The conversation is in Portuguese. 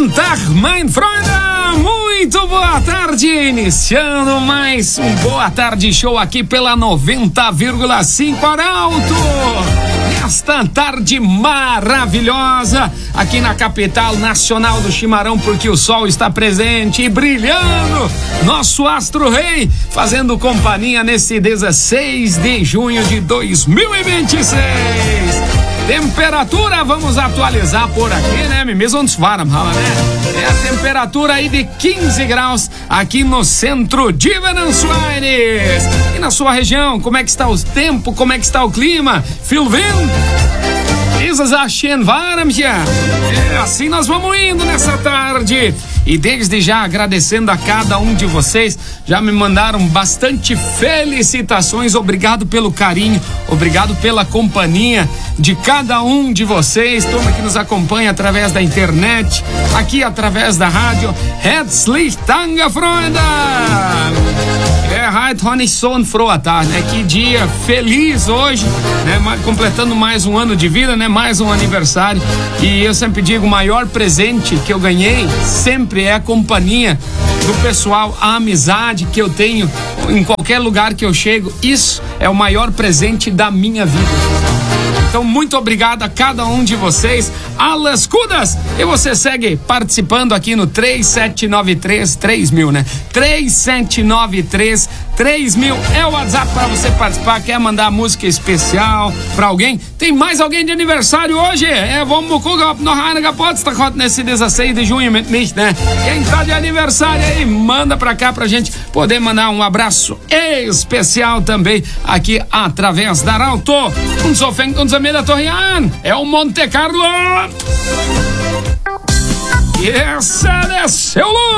Tag, mein Freunde! Muito boa tarde! Iniciando mais um Boa Tarde Show aqui pela 90,5 Arauto. Nesta tarde maravilhosa, aqui na capital nacional do chimarrão, porque o sol está presente e brilhando. Nosso Astro Rei fazendo companhia nesse 16 de junho de 2026. Temperatura, vamos atualizar por aqui, né? Mesmo onde né? É a temperatura aí de 15 graus aqui no centro de Venâncio Aires. E na sua região, como é que está o tempo? Como é que está o clima? Assim nós vamos indo nessa tarde. E desde já agradecendo a cada um de vocês, já me mandaram bastante felicitações, obrigado pelo carinho, obrigado pela companhia de cada um de vocês, turma que nos acompanha através da internet, aqui através da rádio. Herzlich Dank, Freunde! Né? Que dia feliz hoje, né? Completando mais um ano de vida, né? Mais um aniversário. E eu sempre digo, o maior presente que eu ganhei sempre é a companhia do pessoal, a amizade que eu tenho em qualquer lugar que eu chego. Isso é o maior presente da minha vida. Então, muito obrigado a cada um de vocês. Alas Cudas! E você segue participando aqui no 3793-3000, né? 3793-3000 é o WhatsApp para você participar. Quer mandar música especial para alguém? Tem mais alguém de aniversário hoje? Vamos nesse 16 de junho, né? Quem tá de aniversário aí, manda pra cá pra gente poder mandar um abraço especial também aqui através da Arauto. É o Monte Carlo. Essa desceu